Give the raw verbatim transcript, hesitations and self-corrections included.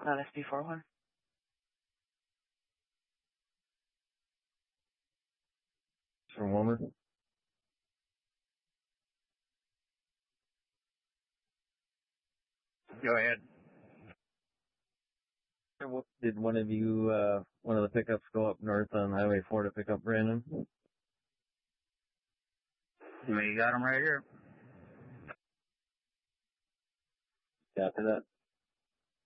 Uh, S D four one. For Wilmer. Go ahead. Did one of you, uh, one of the pickups go up north on Highway four to pick up Brandon? We got him right here. After that.